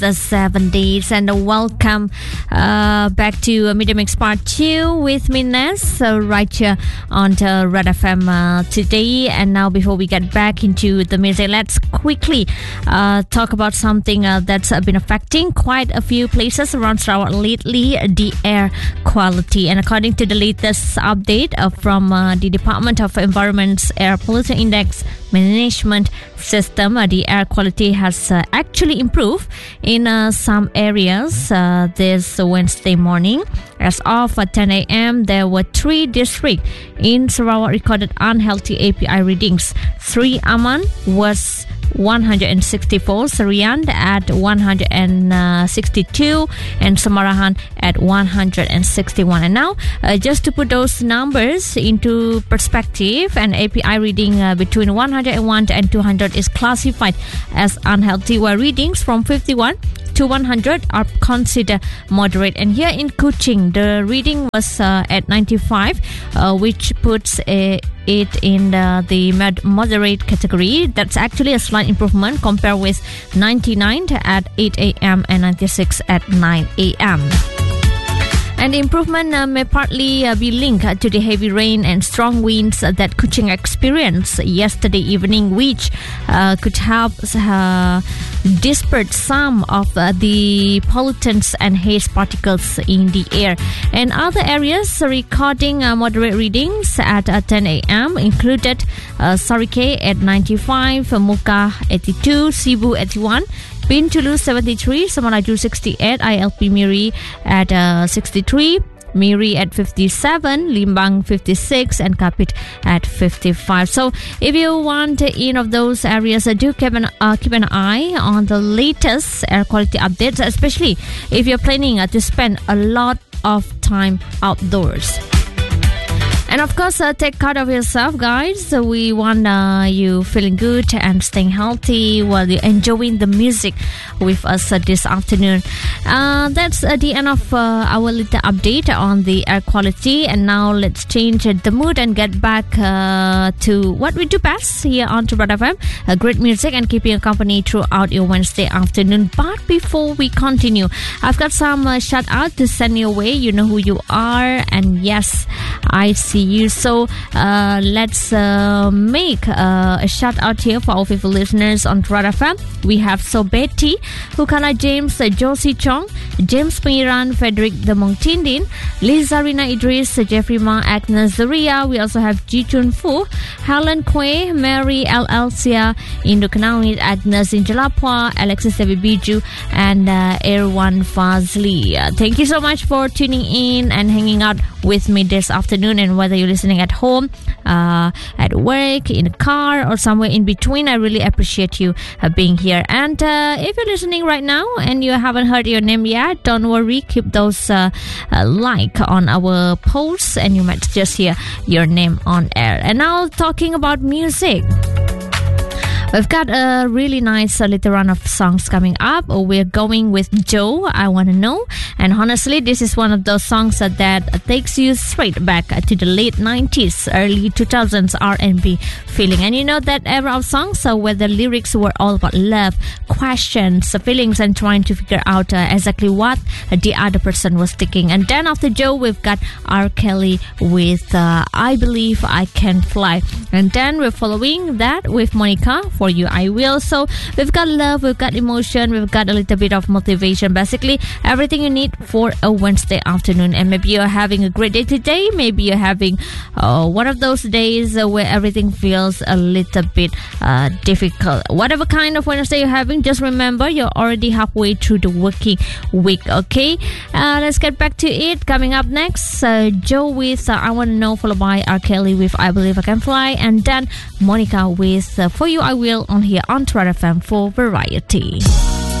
the 70s, and welcome back to Media Mix Part 2 with me, Ness, right here on the Red FM today. And now, before we get back into the music, let's quickly talk about something that's been affecting quite a few places around Sarawak lately, the air quality. And according to the latest update from the Department of Environment's Air Pollution Index Management System, the air quality has actually improved in some areas this Wednesday morning. As of 10 a.m., there were 3 districts in Sarawak recorded unhealthy API readings. 3 Aman was 164, Serian at 162, and Samarahan at 161. And now, just to put those numbers into perspective, an API reading between 101 and 200 is classified as unhealthy, while readings from 51 to 100 are considered moderate. And here in Kuching, the reading was at 95, which puts it in the moderate category. That's actually a slight improvement compared with 99 at 8 a.m. and 96 at 9 a.m. And the improvement may partly be linked to the heavy rain and strong winds that Kuching experienced yesterday evening, which could help disperse some of the pollutants and haze particles in the air. And other areas recording moderate readings at 10 a.m. included Sarike at 95, Muka 82, Sibu 81, Bintulu 73, Samalaju 68, ILP Miri at 63, Miri at 57, Limbang 56, and Kapit at 55. So if you want any of those areas, do keep an eye on the latest air quality updates, especially if you're planning to spend a lot of time outdoors. And of course, take care of yourself, guys. We want you feeling good and staying healthy while you're enjoying the music with us this afternoon. That's the end of our little update on the air quality. And now let's change the mood and get back to what we do best here on Red FM. Great music and keeping you company throughout your Wednesday afternoon. But before we continue, I've got some shout out to send your way. You know who you are. And yes, I see you. So let's make a shout out here for our faithful listeners on Red FM. We have Betty, Hukana James, Josie Chong, James Piran, Frederick Demong Tindin, Liza Rina Idris, Jeffrey Ma, Agnes Zaria. We also have Ji Chun Fu, Helen Kwe, Mary L. Elsia, Indo Kanawit, Agnes Injalapwa, Alexis Devi Biju, and Erwan Fazli. Thank you so much for tuning in and hanging out with me this afternoon. And whether you're listening at home, at work, in a car, or somewhere in between, I really appreciate you being here. And if you're listening right now and you haven't heard your name yet, don't worry, keep those like on our posts and you might just hear your name on air. And now, talking about music, we've got a really nice little run of songs coming up. We're going with Joe, I Wanna Know. And honestly, this is one of those songs that takes you straight back to the late 90s, early 2000s R&B feeling. And you know that era of songs where the lyrics were all about love, questions, feelings, and trying to figure out exactly what the other person was thinking. And then after Joe, we've got R. Kelly with I Believe I Can Fly. And then we're following that with Monica, For You I Will. So we've got love, we've got emotion, we've got a little bit of motivation. Basically, everything you need for a Wednesday afternoon. And maybe you're having a great day today. Maybe you're having one of those days where everything feels a little bit difficult. Whatever kind of Wednesday you're having, just remember you're already halfway through the working week, okay? Let's get back to it. Coming up next, Joe with I Wanna Know, followed by R. Kelly with I Believe I Can Fly, and then Monica with For You I Will on here on Red FM for Variety.